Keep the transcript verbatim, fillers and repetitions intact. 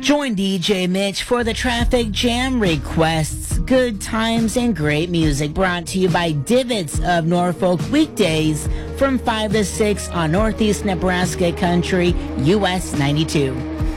Join D J Mitch for the Traffic Jam requests. Good times and great music brought to you by Divots of Norfolk, weekdays from five to six on Northeast Nebraska Country, U S ninety-two.